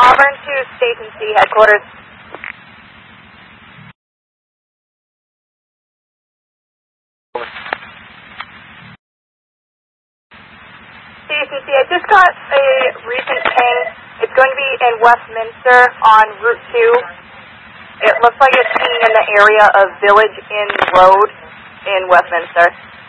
Auburn to Station C headquarters. CCC, I just got a recent ping. It's going to be in Westminster on Route 2. It looks like it's in the area of Village Inn Road in Westminster.